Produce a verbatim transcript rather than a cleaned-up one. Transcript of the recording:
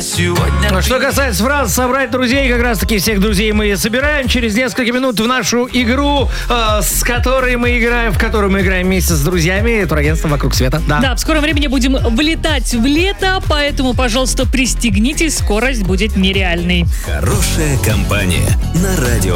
сегодня... Что касается фраз «собрать друзей», как раз-таки всех друзей мы собираем через несколько минут в нашу игру, э, с которой мы играем, в которую мы играем вместе с друзьями турагентства «Вокруг света». Да. Да, в скором времени будем влетать в лето, поэтому, пожалуйста, пристегнитесь, скорость будет нереальной. Хорошая компания на радио.